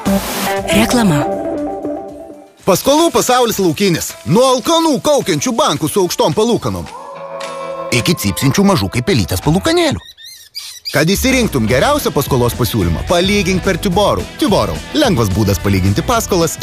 Reklama. Paskolų pasaulis laukinis. Nuo alkanų kaukiančių bankų su aukštom palūkanom iki cypsinčių mažų kaip pelytės palūkanėlių. Kad įsirinktum geriausią paskolos pasiūlymą, palygink per Tiborų. Tiborų – lengvas būdas palyginti paskolas